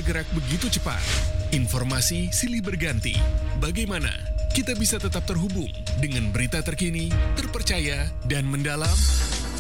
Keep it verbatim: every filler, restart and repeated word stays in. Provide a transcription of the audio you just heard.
bergerak begitu cepat. Informasi silih berganti. Bagaimana kita bisa tetap terhubung dengan berita terkini, terpercaya, dan mendalam?